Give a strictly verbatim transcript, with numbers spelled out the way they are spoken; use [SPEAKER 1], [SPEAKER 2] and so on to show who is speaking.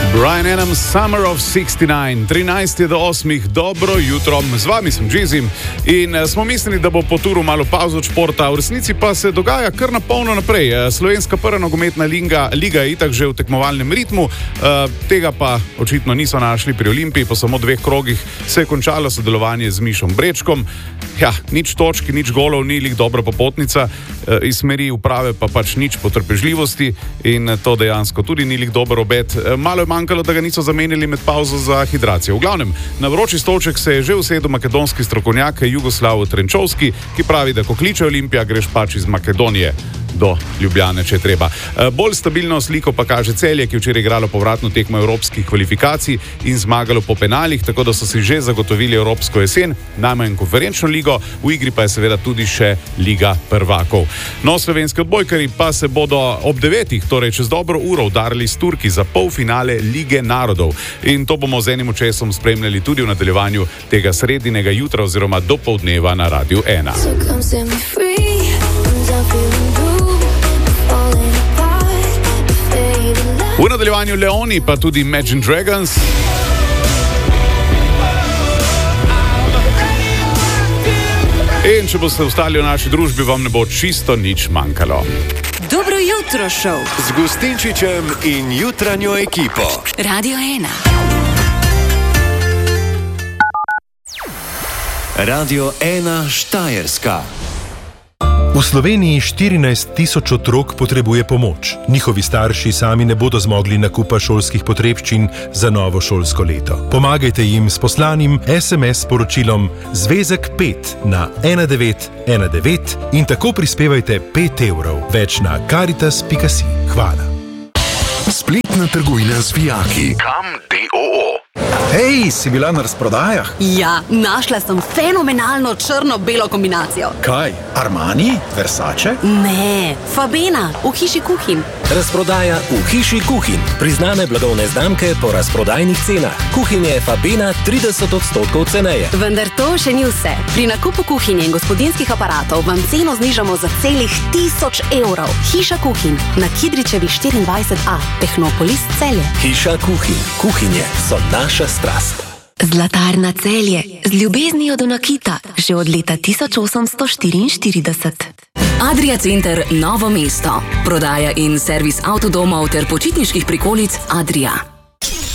[SPEAKER 1] Bryan Adams, Summer of šestnajst, trinajst je do osmih, dobro jutro, z vami sem Džezim in smo mislili, da bo po turu malo pauzo od športa, v resnici pa se dogaja kar na polno naprej. Slovenska prva nogometna liga, liga je itak že v tekmovalnem ritmu, tega pa očitno niso našli pri Olimpiji, po samo dveh krogih se je končalo sodelovanje z Mišom Brečkom. Ja, nič točk, nič golov, ni lik dobra popotnica, iz smeri uprave pa pač nič potrpežljivosti in to dejansko tudi ni lik dober obet. Malo je manjkalo, da ga niso zamenjali med pauzo za hidracijo. V glavnem, na vroči stolček se je že usedel makedonski strokovnjak Jugoslav Trenčovski, ki pravi, da ko kliče Olimpija, greš pač iz Makedonije do Ljubljane, če treba. Bolj stabilno sliko pa kaže Celje, ki je včeraj igralo povratno tekmo evropskih kvalifikacij in zmagalo po penalih, tako da so si že zagotovili evropsko jesen, najmanj konferenčno ligo, v igri pa je seveda tudi še Liga prvakov. No, slovenski odbojkari pa se bodo ob devetih, torej čez dobro uro, udarili s Turki za polfinale Lige narodov. In to bomo z enim očesom spremljali tudi v nadaljevanju tega sredinega jutra oziroma dopoldneva na Radiu ena. V nadaljevanju Leoni, pa tudi Imagine Dragons. In če boste ostali v naši družbi, vam ne bo čisto nič manjkalo.
[SPEAKER 2] Dobro jutro, šov.
[SPEAKER 3] Z Gustinčičem in jutranjo ekipo.
[SPEAKER 2] Radio ena.
[SPEAKER 3] Radio ena Štajerska.
[SPEAKER 4] V Sloveniji štirinajst tisoč otrok potrebuje pomoč. Njihovi starši sami ne bodo zmogli nakupa šolskih potrebščin za novo šolsko leto. Pomagajte jim s poslanim es em es sporočilom Zvezek pet na ena devet ena devet in tako prispevajte pet evrov. Več na karitas pika si. Hvala.
[SPEAKER 3] Spletna trgovina z vijaki. Kam D O O.
[SPEAKER 5] Hej, si bila na razprodajah?
[SPEAKER 2] Ja, našla sem fenomenalno črno-belo kombinacijo.
[SPEAKER 5] Kaj? Armani? Versace?
[SPEAKER 2] Ne, Fabena, v hiši Kuhin.
[SPEAKER 6] Razprodaja v hiši Kuhin. Priznane blagovne znamke po razprodajnih cenah. Kuhin je Fabena trideset odstotkov ceneje.
[SPEAKER 2] Vendar to še ni vse. Pri nakupu kuhinje in gospodinjskih aparatov vam ceno znižamo za celih tisoč evrov. Hiša Kuhin na Kidričevi štiriindvajset A, Tehnopolis Celje.
[SPEAKER 6] Hiša Kuhin. Kuhinje so naša strast.
[SPEAKER 7] Zlatarna Celje, z ljubeznijo do nakita, že od leta tisoč osemsto štiriinštirideset.
[SPEAKER 2] Adria Center Novo mesto. Prodaja in servis avtodomov ter počitniških prikolic Adria.